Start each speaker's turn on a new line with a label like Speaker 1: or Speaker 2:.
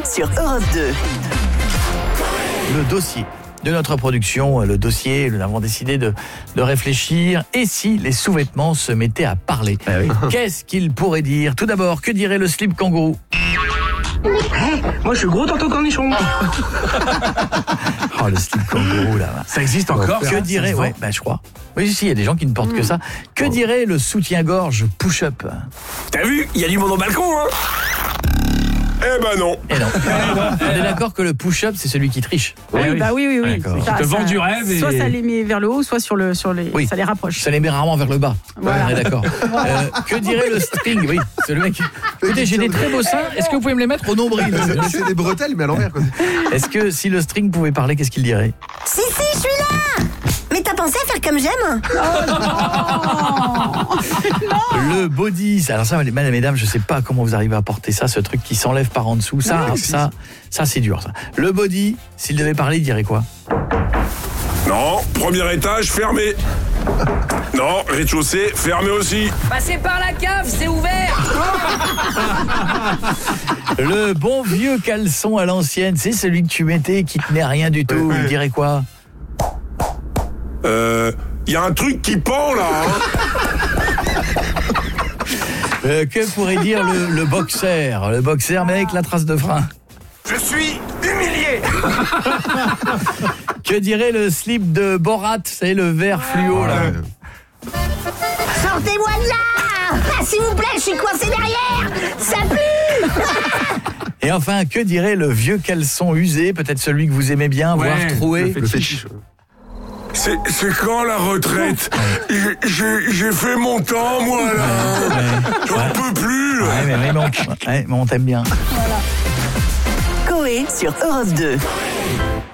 Speaker 1: sur Europe 2.
Speaker 2: Le dossier de notre production, le dossier, nous avons décidé de réfléchir. Et si les sous-vêtements se mettaient à parler, qu'est-ce qu'ils pourraient dire? Tout d'abord, que dirait le slip kangourou?
Speaker 3: Moi, je suis gros tantôt cornichon.
Speaker 2: Oh, le slip kangourou, là.
Speaker 4: Ça existe encore?
Speaker 2: Que dirait, ouais, je crois. Oui, si, il y a des gens qui ne portent que ça. Que dirait le soutien-gorge push-up?
Speaker 4: T'as vu? Il y a du monde au balcon, hein?
Speaker 5: Eh ben non.
Speaker 2: Eh non. On est d'accord que le push-up, c'est celui qui triche.
Speaker 6: Oui.
Speaker 2: D'accord.
Speaker 6: Ça,
Speaker 4: Qui te vend du rêve et-
Speaker 6: Soit ça les met vers le haut, soit sur les,
Speaker 2: Oui.
Speaker 6: ça les rapproche.
Speaker 2: Ça les met rarement vers le bas.
Speaker 6: Voilà.
Speaker 2: On est d'accord. Que dirait le string? Oui, c'est le mec. Écoutez, j'ai des très beaux seins. Est-ce que vous pouvez me les mettre au nombril?
Speaker 7: C'est des bretelles, mais à l'envers, quoi.
Speaker 2: Est-ce que si le string pouvait parler, qu'est-ce qu'il dirait?
Speaker 1: Si, je suis là. Mais t'as pensé à faire comme j'aime?
Speaker 2: Le body. Alors ça, mesdames, je sais pas comment vous arrivez à porter ça, ce truc qui s'enlève par en dessous. Ça, c'est dur, ça. Le body, s'il devait parler, il dirait quoi?
Speaker 5: Non, premier étage fermé. Non, rez-de-chaussée fermé aussi.
Speaker 8: Passez par la cave, c'est ouvert.
Speaker 2: Le bon vieux caleçon à l'ancienne, c'est celui que tu mettais qui tenait rien du tout. Il dirait quoi?
Speaker 5: Y a un truc qui pend là, hein.
Speaker 2: Que pourrait dire le boxer? Le boxer, mais avec la trace de frein.
Speaker 5: Je suis humilié.
Speaker 2: Que dirait le slip de Borat? C'est le vert fluo, là.
Speaker 1: Sortez-moi de là. S'il vous plaît, je suis coincé derrière. Ça pue.
Speaker 2: Et enfin, que dirait le vieux caleçon usé? Peut-être celui que vous aimez bien, voire troué.
Speaker 7: Le fétiche.
Speaker 5: C'est quand la retraite? J'ai fait mon temps, moi, là. J'en peux plus, là.
Speaker 2: Mais on t'aime bien.
Speaker 1: Coé sur Europe 2.